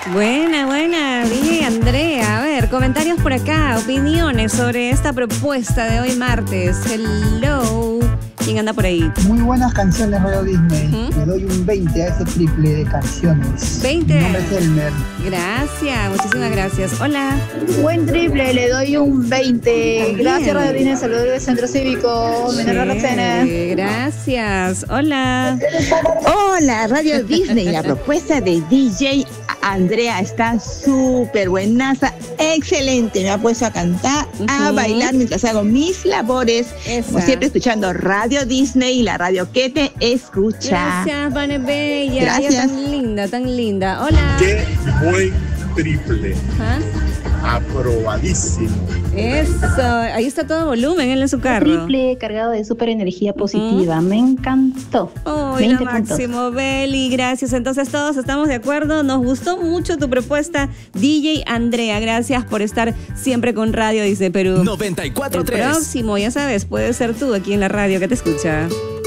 Buena, DJ Andrea. A ver, comentarios por acá, opiniones sobre esta propuesta de hoy martes. Hello. ¿Quién anda por ahí? Muy buenas canciones Radio Disney. Le doy un 20 a ese triple de canciones. 20. Mi nombre es Elmer. Gracias, muchísimas gracias. Hola. Buen triple, le doy un 20. También. Gracias Radio Disney, saludos del Centro Cívico. Mi nombre es Roxana. Gracias. Hola. Hola, Radio Disney. La propuesta de DJ Andrea está súper buenaza, excelente. Me ha puesto a cantar, a bailar mientras hago mis labores. Como siempre, escuchando Radio Disney y la radio que te escucha. Gracias, Vane Bella. Gracias. Ella tan linda, tan linda. Hola. Qué buen triple. ¿Ah? Aprobadísimo. Eso, ahí está todo volumen en su carro. Triple cargado de super energía positiva. Me encantó. Oh, 20 lo puntos. máximo, Beli. Gracias. Entonces todos estamos de acuerdo. Nos gustó mucho tu propuesta, DJ Andrea. Gracias por estar siempre con Radio Disney Perú. 94.3. El próximo, ya sabes, puede ser tú aquí en la radio que te escucha.